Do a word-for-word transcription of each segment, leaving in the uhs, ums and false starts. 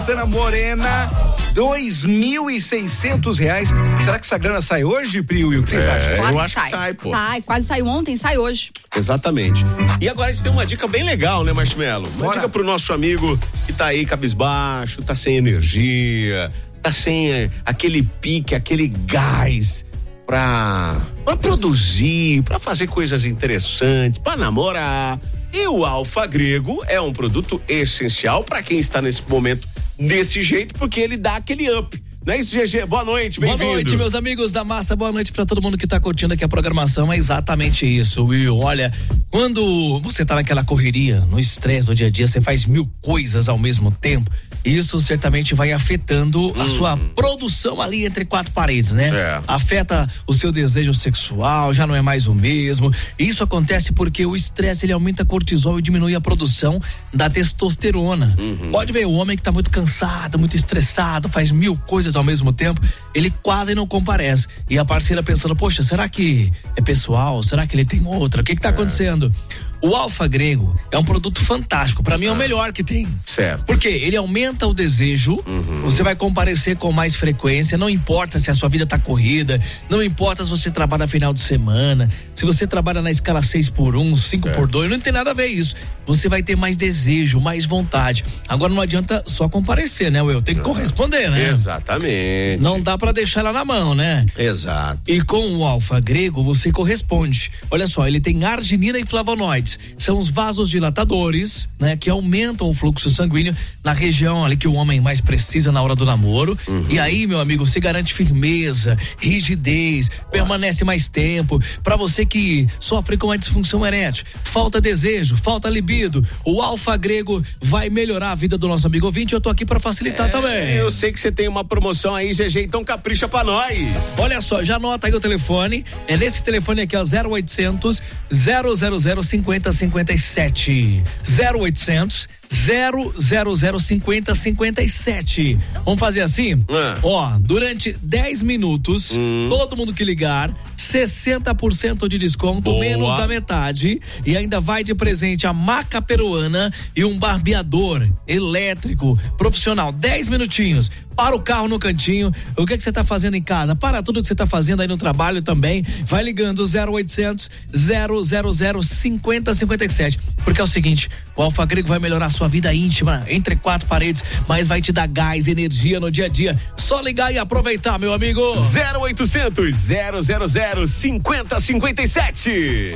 Ana Morena, dois mil e seiscentos reais. Será que essa grana sai hoje, Prio? O que vocês é, acham? Claro Eu que acho sai. que sai, pô. Sai, quase saiu ontem, sai hoje. Exatamente. E agora a gente tem uma dica bem legal, né, Marshmello? Uma Bora. dica pro nosso amigo que tá aí cabisbaixo, tá sem energia, tá sem aquele pique, aquele gás pra, pra produzir, pra fazer coisas interessantes, pra namorar. E o Alfa Grego é um produto essencial pra quem está nesse momento desse jeito, porque ele dá aquele up. Não é isso, G G? Boa noite, bem-vindo. Boa noite, meus amigos da massa, boa noite pra todo mundo que tá curtindo aqui a programação, é exatamente isso, Will. Olha, quando você tá naquela correria, no estresse do dia a dia, você faz mil coisas ao mesmo tempo, isso certamente vai afetando hum. a sua produção ali entre quatro paredes, né? É. Afeta o seu desejo sexual, já não é mais o mesmo. Isso acontece porque o estresse, ele aumenta cortisol e diminui a produção da testosterona. Uhum. Pode ver, o homem que tá muito cansado, muito estressado, faz mil coisas ao mesmo tempo, ele quase não comparece. E a parceira pensando, poxa, será que é pessoal? Será que ele tem outra? O que que tá é. acontecendo? O Alfa Grego é um produto fantástico, pra mim é o melhor que tem. Certo. Porque ele aumenta o desejo, uhum. você vai comparecer com mais frequência, não importa se a sua vida tá corrida, não importa se você trabalha final de semana, se você trabalha na escala seis por um, cinco por dois, não tem nada a ver isso. Você vai ter mais desejo, mais vontade. Agora não adianta só comparecer, né, Will? Tem que corresponder, né? Exatamente. Não dá pra deixar ela na mão, né? Exato. E com o Alfa Grego você corresponde. Olha só, ele tem arginina e flavonoides. São os vasodilatadores, né? Que aumentam o fluxo sanguíneo na região ali que o homem mais precisa na hora do namoro. Uhum. E aí, meu amigo, você garante firmeza, rigidez, Ué. permanece mais tempo. Pra você que sofre com a disfunção erétil, falta desejo, falta libido, o Alfa Grego vai melhorar a vida do nosso amigo ouvinte. Eu tô aqui pra facilitar é, também. Eu sei que você tem uma promoção aí, G G, então capricha pra nós. Olha só, já anota aí o telefone. É nesse telefone aqui, ó, zero oitocentos, zero zero zero, cinquenta cinquenta e sete. zero oitocentos, zero zero zero, cinquenta cinquenta e sete. Vamos fazer assim? Ah. Ó, durante dez minutos, hum. todo mundo que ligar, sessenta por cento de desconto, Boa. menos da metade, e ainda vai de presente a maca peruana e um barbeador elétrico profissional. dez minutinhos. Para o carro no cantinho. O que é que você tá fazendo em casa? Para tudo que você tá fazendo aí no trabalho também. Vai ligando zero oitocentos, zero zero zero, cinquenta cinquenta e sete. Porque é o seguinte, o Alfa Grego vai melhorar a sua vida íntima entre quatro paredes, mas vai te dar gás, energia no dia a dia. Só ligar e aproveitar, meu amigo. zero oitocentos, zero zero zero, cinquenta cinquenta e sete.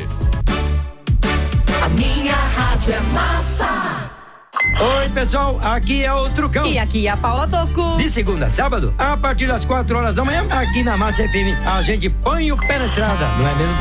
A minha rádio é massa. Oi, pessoal, aqui é o Trucão. E aqui é a Paula Toco. De segunda a sábado, a partir das quatro horas da manhã, aqui na Massa F M, a gente põe o pé na estrada, não é mesmo?